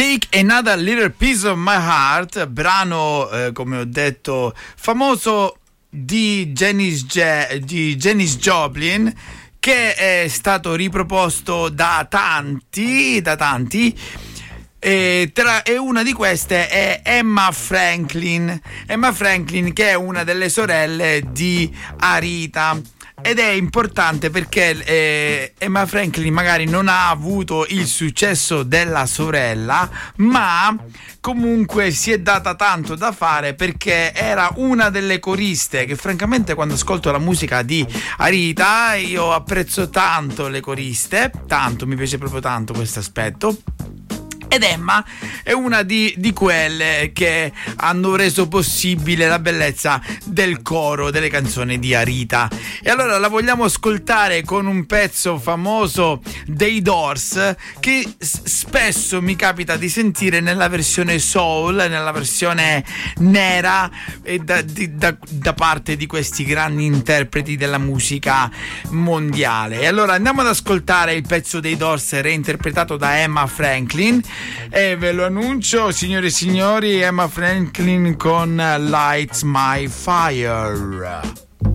Take Another Little Piece of My Heart, brano, come ho detto, famoso di Janis Joplin, che è stato riproposto da tanti, e una di queste è Emma Franklin, che è una delle sorelle di Arita. Ed è importante perché Emma Franklin magari non ha avuto il successo della sorella, ma comunque si è data tanto da fare, perché era una delle coriste che francamente, quando ascolto la musica di Arita, io apprezzo tanto le coriste, tanto, mi piace proprio tanto questo aspetto. Ed Emma è una di quelle che hanno reso possibile la bellezza del coro delle canzoni di Arita. E allora la vogliamo ascoltare con un pezzo famoso dei Doors, che spesso mi capita di sentire nella versione soul, nella versione nera, e da parte di questi grandi interpreti della musica mondiale. E allora andiamo ad ascoltare il pezzo dei Doors reinterpretato da Emma Franklin. E ve lo annuncio, signore e signori, Emma Franklin con Lights My Fire.